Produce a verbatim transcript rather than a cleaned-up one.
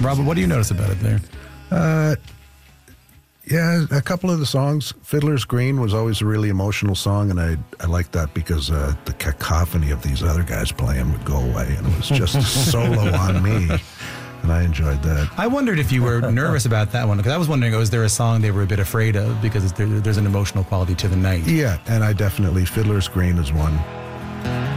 Robert, what do you notice about it there? Uh, yeah, a couple of the songs. Fiddler's Green was always a really emotional song, and I I liked that because uh, the cacophony of these other guys playing would go away, and it was just a solo on me, and I enjoyed that. I wondered if you were nervous about that one, because I was wondering, was there a song they were a bit afraid of, because there, there's an emotional quality to the night? Yeah, and I definitely, Fiddler's Green is one.